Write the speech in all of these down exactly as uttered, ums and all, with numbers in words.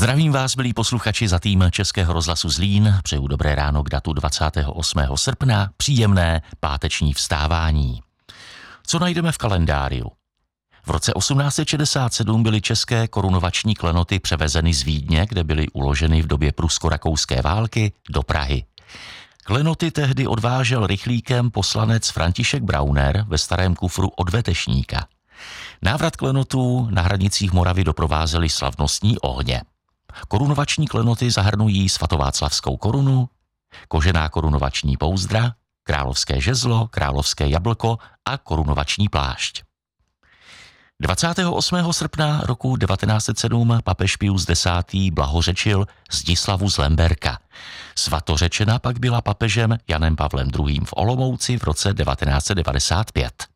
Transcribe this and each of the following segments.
Zdravím vás, milí posluchači, za tým Českého rozhlasu Zlín. Přeju dobré ráno k datu dvacátého osmého srpna, příjemné páteční vstávání. Co najdeme v kalendáriu? V roce osmnáct set šedesát sedm byly české korunovační klenoty převezeny z Vídně, kde byly uloženy v době prusko-rakouské války, do Prahy. Klenoty tehdy odvážel rychlíkem poslanec František Brauner ve starém kufru od Vetešníka. Návrat klenotů na hranicích Moravy doprovázely slavnostní ohně. Korunovační klenoty zahrnují svatováclavskou korunu, kožená korunovační pouzdra, královské žezlo, královské jablko a korunovační plášť. dvacátého osmého srpna roku devatenáct set sedm papež Pius desátý blahořečil Zdislavu z Lemberka. Svatořečena pak byla papežem Janem Pavlem druhým v Olomouci v roce devatenáct set devadesát pět.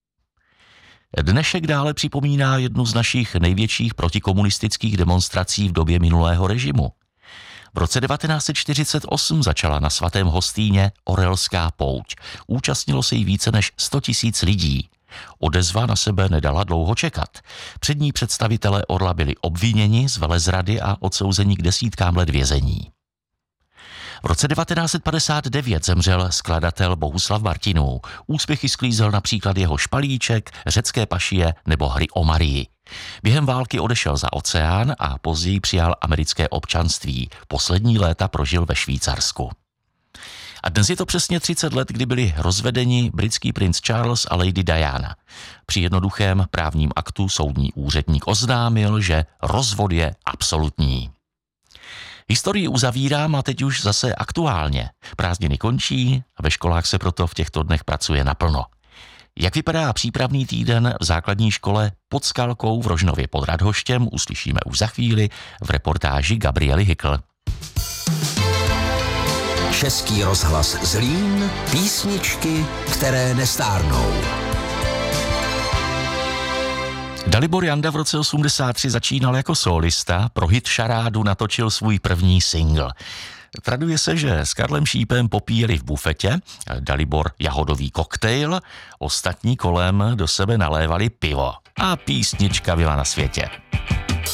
Dnešek dále připomíná jednu z našich největších protikomunistických demonstrací v době minulého režimu. V roce devatenáct set čtyřicet osm začala na Svatém Hostýně Orelská pouť. Účastnilo se jí více než sto tisíc lidí. Odezva na sebe nedala dlouho čekat. Přední představitelé Orla byli obviněni z velezrady a odsouzeni k desítkám let vězení. V roce devatenáct set padesát devět zemřel skladatel Bohuslav Martinů. Úspěchy sklízel například jeho Špalíček, Řecké pašie nebo Hry o Marii. Během války odešel za oceán a později přijal americké občanství. Poslední léta prožil ve Švýcarsku. A dnes je to přesně třicet let, kdy byli rozvedeni britský princ Charles a lady Diana. Při jednoduchém právním aktu soudní úředník oznámil, že rozvod je absolutní. Historii uzavírám a teď už zase aktuálně. Prázdniny končí a ve školách se proto v těchto dnech pracuje naplno. Jak vypadá přípravný týden v základní škole Pod Skalkou v Rožnově pod Radhoštěm, uslyšíme už za chvíli v reportáži Gabriely Hykl. Český rozhlas Zlín, písničky, které nestárnou. Dalibor Janda v roce osmdesát tři začínal jako solista, pro hit Šarádu natočil svůj první singl. Traduje se, že s Karlem Šípem popíjeli v bufetě, Dalibor jahodový koktejl, ostatní kolem do sebe nalévali pivo a písnička byla na světě.